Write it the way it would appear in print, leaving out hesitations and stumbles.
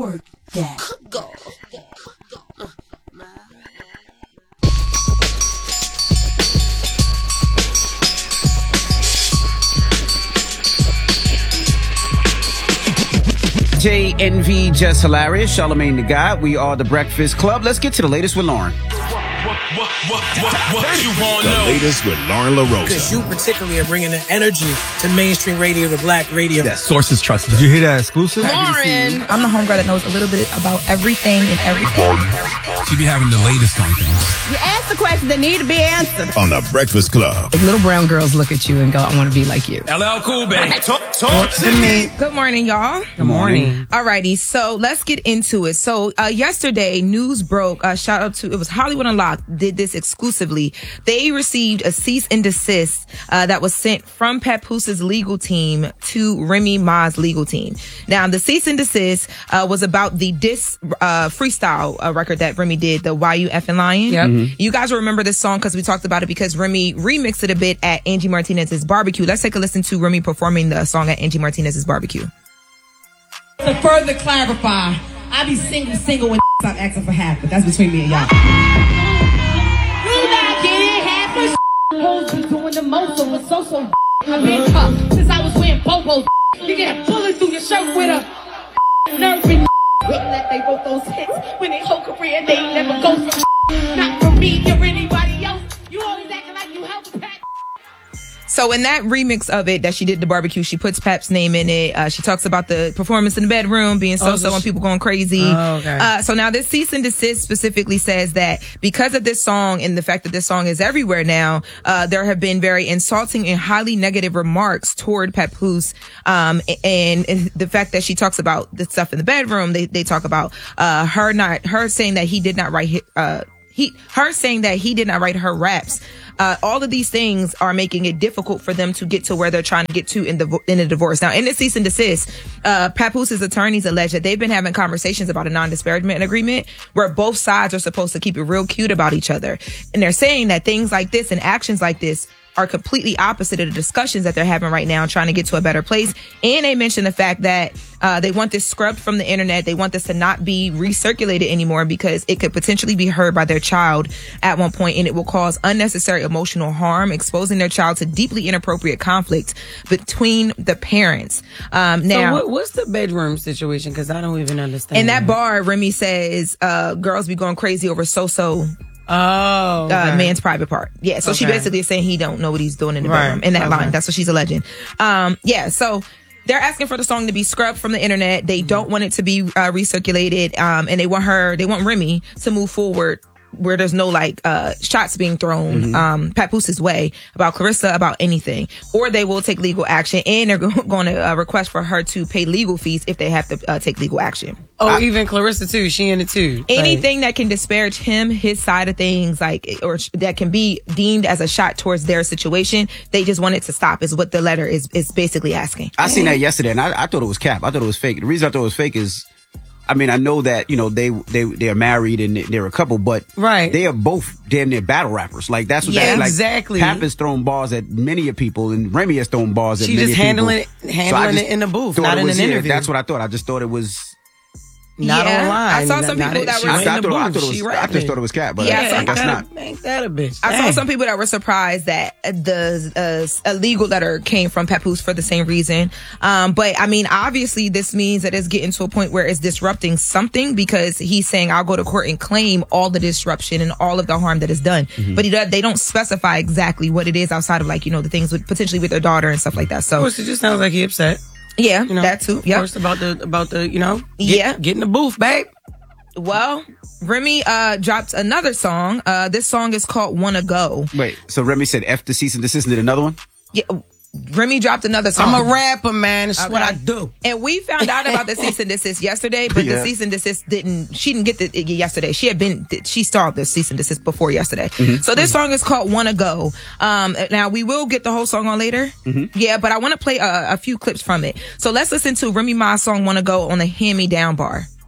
Work that. Go. JNV Just Hilarious, Charlamagne the God. We are the Breakfast Club. Let's get to the latest with Lauren. What you want to know? The latest with Lauren LaRosa. Because you particularly are bringing the energy to mainstream radio, to black radio. That sources trusted. Did you hear that exclusive? Lauren! I'm the homegirl that knows a little bit about everything and everything. She be having the latest on things. You ask the questions that need to be answered. On the Breakfast Club. If little brown girls look at you and go, I want to be like you. LL Cool, baby. Talk to me. Good morning, y'all. Good morning. Alrighty, so let's get into it. So yesterday, news broke. Shout out to, it was Hollywood Unlocked did this exclusively. They received a cease and desist that was sent from Papoose' legal team to Remy Ma's legal team. Now, the cease and desist was about the diss freestyle record that Remy did, the Why You Effing Lying. Yep. Mm-hmm. You guys will remember this song because we talked about it because Remy remixed it a bit at Angie Martinez's barbecue. Let's take a listen to Remy performing the song at Angie Martinez's barbecue. To further clarify, I be single when stop asking for half, but that's between me and y'all. We not getting half of hoes be doing the most of a so I've been tough since I was wearing bobos. You get a bullet through your shirt with a nervy that they wrote those hits when they whole career they never go from not for me or anybody else. You always acting like you help Pat. So in that remix of it that she did the barbecue, she puts Pap's name in it. She talks about the performance in the bedroom being so-so and people going crazy. Oh, okay. So now this cease and desist specifically says that because of this song and the fact that this song is everywhere now, there have been very insulting and highly negative remarks toward Papoose. And the fact that she talks about the stuff in the bedroom, they talk about her saying that he did not write her saying that he did not write her raps. All of these things are making it difficult for them to get to where they're trying to get to in the divorce. Now, in the cease and desist, Papoose' attorneys allege that they've been having conversations about a non-disparagement agreement where both sides are supposed to keep it real cute about each other. And they're saying that things like this and actions like this are completely opposite of the discussions that they're having right now, trying to get to a better place. And they mentioned the fact that they want this scrubbed from the internet. They want this to not be recirculated anymore because it could potentially be heard by their child at one point, and it will cause unnecessary emotional harm, exposing their child to deeply inappropriate conflict between the parents. Now, so what's the bedroom situation? Because I don't even understand. in that bar, Remy says girls be going crazy over so-so. Oh, okay. Man's private part. Yeah. So she basically is saying he don't know what he's doing in the bedroom in that line. That's what she's alleging. Yeah. So they're asking for the song to be scrubbed from the internet. They don't want it to be recirculated. And they want Remy to move forward where there's no shots being thrown Papooses' way about Clarissa, about anything, or they will take legal action, and they're going to request for her to pay legal fees if they have to take legal action. Oh, even Clarissa too. She in it too. Anything that can disparage him, his side of things, or that can be deemed as a shot towards their situation, they just want it to stop. Is what the letter is basically asking. I seen that yesterday, and I thought it was cap. I thought it was fake. The reason I thought it was fake is, I mean, I know that, they are married and they're a couple, but they are both damn near battle rappers. Like, that's what exactly. Pap has thrown bars at many of people, and Remy has thrown bars at many people. She's just handling it in the booth, not in an interview. That's what I thought. I just thought it was not online. I saw some people that were I just thought it was cat, but that's not. Make that a bitch. I saw some people that were surprised that a legal letter came from Papoose for the same reason. But I mean, obviously this means that it's getting to a point where it's disrupting something, because he's saying I'll go to court and claim all the disruption and all of the harm that is done. But they don't specify exactly what it is outside of the things potentially with their daughter and stuff like that. So of course, it just sounds like he upset. Yeah, that too. Of course, about the get in the booth, babe. Well, Remy dropped another song. This song is called "Wanna Go." Wait, so Remy said F the cease and desist and did another one? Yeah. Remy dropped another song. I'm a rapper, man. That's what I do. And we found out about the cease and desist yesterday, but the cease and desist she didn't get it yesterday. She stalled the cease and desist before yesterday. So this song is called "Wanna Go." Now we will get the whole song on later. Yeah, but I want to play a few clips from it. So let's listen to Remy Ma's song "Wanna Go" on the Hand Me Down bar.